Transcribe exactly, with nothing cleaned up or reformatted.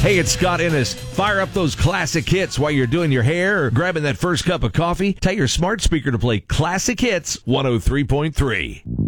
Hey, it's Scott Ennis. Fire up those classic hits while you're doing your hair or grabbing that first cup of coffee. Tell your smart speaker to play Classic Hits one oh three point three.